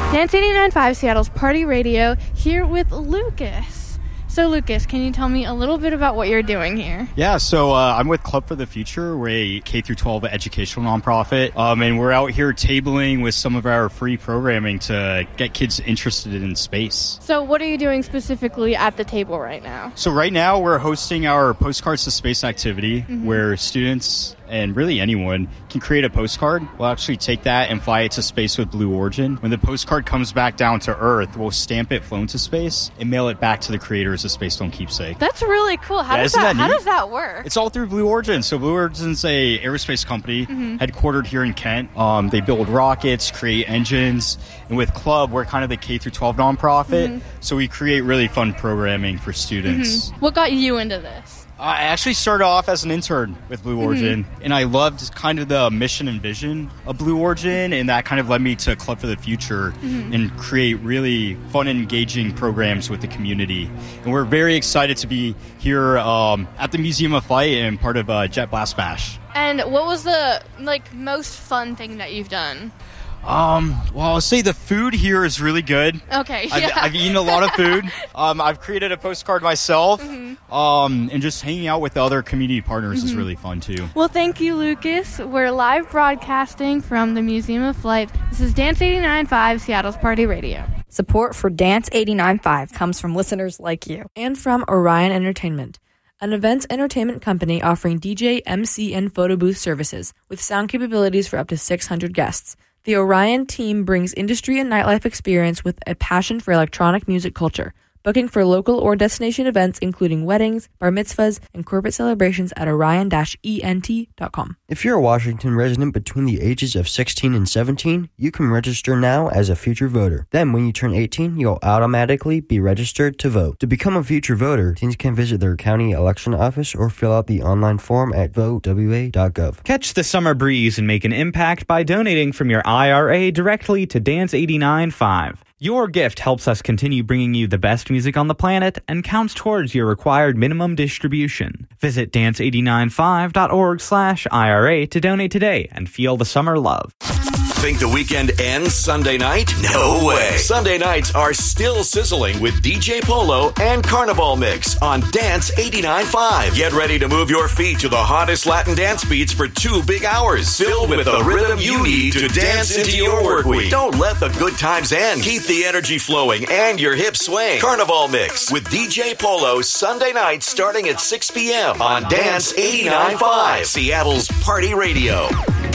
Dance 89.5 Seattle's Party Radio, here with Lucas. So, Lucas, can you tell me a little bit about what you're doing here? Yeah, so I'm with Club for the Future. We're a K-12 educational nonprofit, and we're out here tabling with some of our free programming to get kids interested in space. So, what are you doing specifically at the table right now? So right now, we're hosting our Postcards to Space activity, where students and really anyone can create a postcard. We'll actually take that and fly it to space with Blue Origin. When the postcard comes back down to Earth, we'll stamp it flown to space and mail it back to the creators of Space Film Keepsake. That's really cool. How does that work? It's all through Blue Origin. So Blue Origin's a aerospace company headquartered here in Kent. They build rockets, create engines, and with Club, we're kind of the K-12 nonprofit. So we create really fun programming for students. What got you into this? I actually started off as an intern with Blue Origin, and I loved kind of the mission and vision of Blue Origin, and that kind of led me to Club for the Future and create really fun and engaging programs with the community. And we're very excited to be here at the Museum of Flight and part of Jet Blast Bash. And what was the most fun thing that you've done? Well, I'll say the food here is really good. Okay, yeah. I've eaten a lot of food. I've created a postcard myself. And just hanging out with the other community partners is really fun, too. Well, thank you, Lucas. We're live broadcasting from the Museum of Flight. This is Dance 89.5, Seattle's Party Radio. Support for Dance 89.5 comes from listeners like you. And from Orion Entertainment, an events entertainment company offering DJ, MC, and photo booth services with sound capabilities for up to 600 guests. The Orion team brings industry and nightlife experience with a passion for electronic music culture. Booking for local or destination events including weddings, bar mitzvahs, and corporate celebrations at orion-ent.com. If you're a Washington resident between the ages of 16 and 17, you can register now as a future voter. Then when you turn 18, you'll automatically be registered to vote. To become a future voter, teens can visit their county election office or fill out the online form at votewa.gov. Catch the summer breeze and make an impact by donating from your IRA directly to Dance 89.5. Your gift helps us continue bringing you the best music on the planet and counts towards your required minimum distribution. Visit dance89.5.org/IRA to donate today and feel the summer love. Think the weekend ends Sunday night? No way. Sunday nights are still sizzling with DJ Polo and Carnival Mix on Dance 89.5. Get ready to move your feet to the hottest Latin dance beats for 2 big hours, filled with the rhythm you need to dance into your work week. Don't let the good times end. Keep the energy flowing and your hips swaying. Carnival Mix with DJ Polo Sunday night starting at 6 p.m. on Dance 89.5, Seattle's Party Radio.